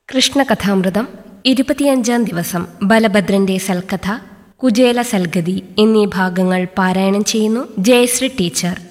കൃഷ്ണകഥാമൃതം 25-ാം ദിവസം ബലഭദ്രന്റെ സൽക്കഥ, കുചേല സൽഗതി എന്നീ ഭാഗങ്ങൾ പാരായണം ചെയ്യുന്നു ജയശ്രീ ടീച്ചർ.